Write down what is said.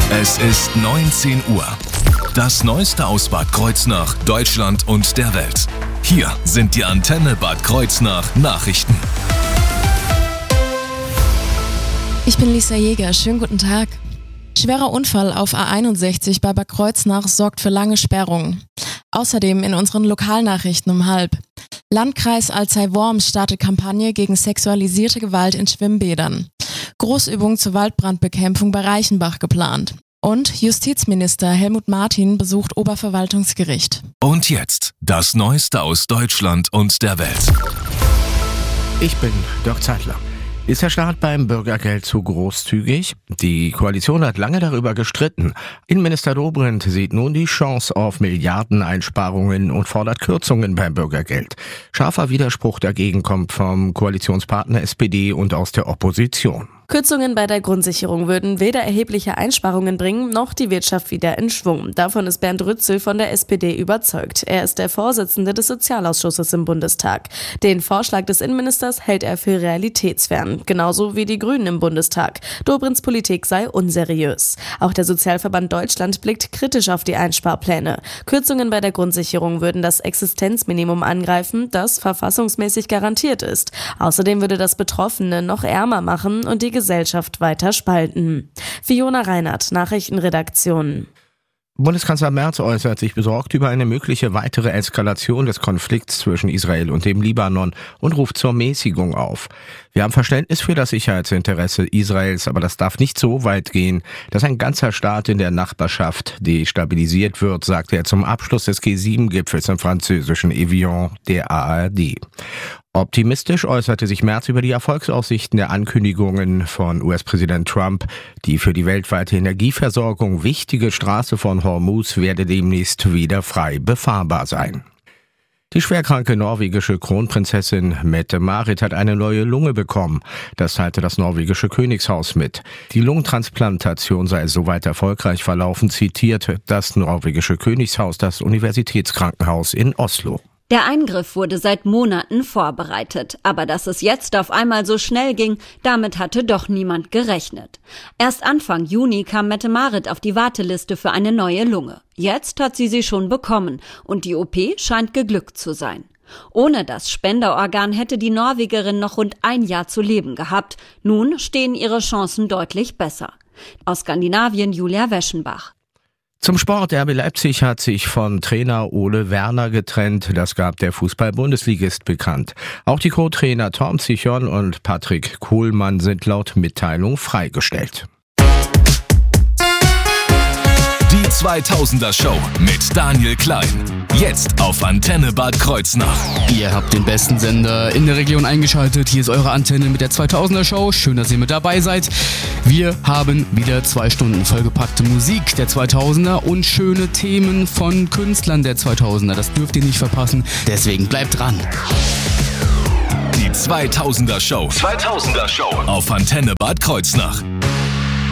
Es ist 19 Uhr. Das Neueste aus Bad Kreuznach, Deutschland und der Welt. Hier sind die Antenne Bad Kreuznach Nachrichten. Ich bin Lisa Jäger, schönen guten Tag. Schwerer Unfall auf A61 bei Bad Kreuznach sorgt für lange Sperrungen. Außerdem in unseren Lokalnachrichten um 12:30. Landkreis Alzey-Worms startet Kampagne gegen sexualisierte Gewalt in Schwimmbädern. Großübung zur Waldbrandbekämpfung bei Reichenbach geplant. Und Justizminister Helmut Martin besucht Oberverwaltungsgericht. Und jetzt das Neueste aus Deutschland und der Welt. Ich bin Dirk Zeitler. Ist der Staat beim Bürgergeld zu großzügig? Die Koalition hat lange darüber gestritten. Innenminister Dobrindt sieht nun die Chance auf Milliardeneinsparungen und fordert Kürzungen beim Bürgergeld. Scharfer Widerspruch dagegen kommt vom Koalitionspartner SPD und aus der Opposition. Kürzungen bei der Grundsicherung würden weder erhebliche Einsparungen bringen, noch die Wirtschaft wieder in Schwung. Davon ist Bernd Rützel von der SPD überzeugt. Er ist der Vorsitzende des Sozialausschusses im Bundestag. Den Vorschlag des Innenministers hält er für realitätsfern, genauso wie die Grünen im Bundestag. Dobrindts Politik sei unseriös. Auch der Sozialverband Deutschland blickt kritisch auf die Einsparpläne. Kürzungen bei der Grundsicherung würden das Existenzminimum angreifen, das verfassungsmäßig garantiert ist. Außerdem würde das Betroffene noch ärmer machen und die Gesellschaft weiter spalten. Fiona Reinhardt, Nachrichtenredaktion. Bundeskanzler Merz äußert sich besorgt über eine mögliche weitere Eskalation des Konflikts zwischen Israel und dem Libanon und ruft zur Mäßigung auf. Wir haben Verständnis für das Sicherheitsinteresse Israels, aber das darf nicht so weit gehen, dass ein ganzer Staat in der Nachbarschaft destabilisiert wird, sagte er zum Abschluss des G7-Gipfels im französischen Evian der ARD. Optimistisch äußerte sich Merz über die Erfolgsaussichten der Ankündigungen von US-Präsident Trump. Die für die weltweite Energieversorgung wichtige Straße von Hormuz werde demnächst wieder frei befahrbar sein. Die schwerkranke norwegische Kronprinzessin Mette-Marit hat eine neue Lunge bekommen. Das teilte das norwegische Königshaus mit. Die Lungentransplantation sei soweit erfolgreich verlaufen, zitiert das norwegische Königshaus das Universitätskrankenhaus in Oslo. Der Eingriff wurde seit Monaten vorbereitet, aber dass es jetzt auf einmal so schnell ging, damit hatte doch niemand gerechnet. Erst Anfang Juni kam Mette-Marit auf die Warteliste für eine neue Lunge. Jetzt hat sie schon bekommen und die OP scheint geglückt zu sein. Ohne das Spenderorgan hätte die Norwegerin noch rund ein Jahr zu leben gehabt. Nun stehen ihre Chancen deutlich besser. Aus Skandinavien Julia Weschenbach. Zum Sport. RB Leipzig hat sich von Trainer Ole Werner getrennt. Das gab der Fußball-Bundesligist bekannt. Auch die Co-Trainer Tom Zichon und Patrick Kohlmann sind laut Mitteilung freigestellt. Die 2000er Show mit Daniel Klein. Jetzt auf Antenne Bad Kreuznach. Ihr habt den besten Sender in der Region eingeschaltet. Hier ist eure Antenne mit der 2000er Show. Schön, dass ihr mit dabei seid. Wir haben wieder 2 Stunden vollgepackte Musik der 2000er und schöne Themen von Künstlern der 2000er. Das dürft ihr nicht verpassen. Deswegen bleibt dran. Die 2000er Show. 2000er Show auf Antenne Bad Kreuznach.